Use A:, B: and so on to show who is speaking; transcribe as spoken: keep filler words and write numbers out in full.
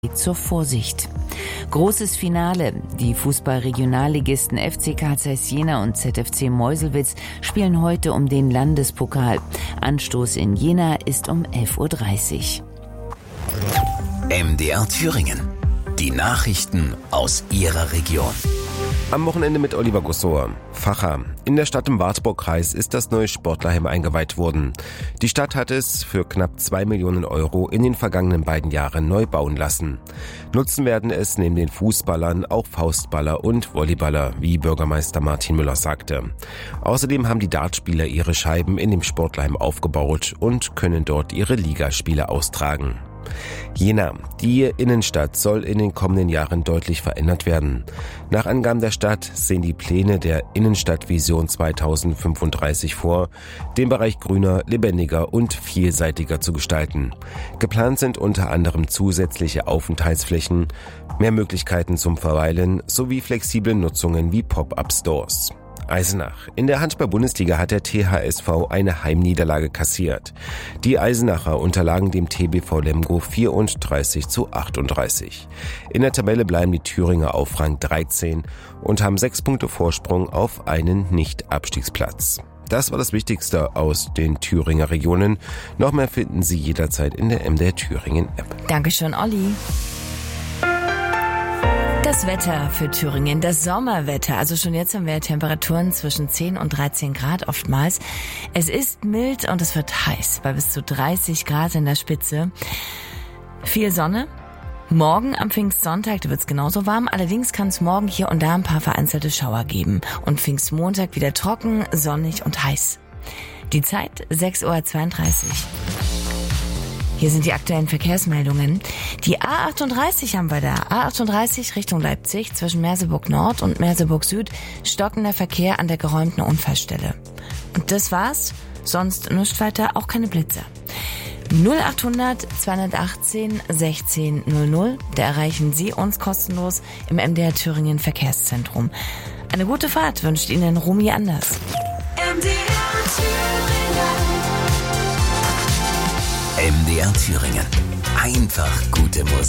A: lädt zur Vorsicht. Großes Finale. Die Fußball-Regionalligisten F C Carl Zeiss Jena und Z F C Meuselwitz spielen heute um den Landespokal. Anstoß in Jena ist um elf Uhr dreißig.
B: M D R Thüringen. Die Nachrichten aus Ihrer Region.
C: Am Wochenende mit Oliver Gussauer. Facha. In der Stadt im Wartburgkreis ist das neue Sportlerheim eingeweiht worden. Die Stadt hat es für knapp zwei Millionen Euro in den vergangenen beiden Jahren neu bauen lassen. Nutzen werden es neben den Fußballern auch Faustballer und Volleyballer, wie Bürgermeister Martin Müller sagte. Außerdem haben die Dartspieler ihre Scheiben in dem Sportlerheim aufgebaut und können dort ihre Ligaspiele austragen. Jena. Die Innenstadt soll in den kommenden Jahren deutlich verändert werden. Nach Angaben der Stadt sehen die Pläne der Innenstadtvision zweitausendfünfunddreißig vor, den Bereich grüner, lebendiger und vielseitiger zu gestalten. Geplant sind unter anderem zusätzliche Aufenthaltsflächen, mehr Möglichkeiten zum Verweilen sowie flexible Nutzungen wie Pop-up-Stores. Eisenach. In der Handball-Bundesliga hat der T H S V eine Heimniederlage kassiert. Die Eisenacher unterlagen dem T B V Lemgo vierunddreißig zu achtunddreißig. In der Tabelle bleiben die Thüringer auf Rang dreizehn und haben sechs Punkte Vorsprung auf einen Nicht-Abstiegsplatz. Das war das Wichtigste aus den Thüringer Regionen. Noch mehr finden Sie jederzeit in der M D R Thüringen App.
A: Dankeschön, Olli. Das Wetter für Thüringen, das Sommerwetter. Also schon jetzt haben wir Temperaturen zwischen zehn und dreizehn Grad oftmals. Es ist mild und es wird heiß, bei bis zu dreißig Grad in der Spitze. Viel Sonne. Morgen am Pfingstsonntag, da wird es genauso warm. Allerdings kann es morgen hier und da ein paar vereinzelte Schauer geben. Und Pfingstmontag wieder trocken, sonnig und heiß. Die Zeit sechs Uhr zweiunddreißig. Hier sind die aktuellen Verkehrsmeldungen. Die A achtunddreißig haben wir da. A achtunddreißig Richtung Leipzig zwischen Merseburg Nord und Merseburg Süd. Stockender Verkehr an der geräumten Unfallstelle. Und das war's. Sonst nichts weiter, auch keine Blitzer. null achthundert zweihundertachtzehn sechzehn null null. Da erreichen Sie uns kostenlos im M D R Thüringen Verkehrszentrum. Eine gute Fahrt wünscht Ihnen Rumi Anders.
B: M D R Thüringen. M D R Thüringen. Einfach gute Musik.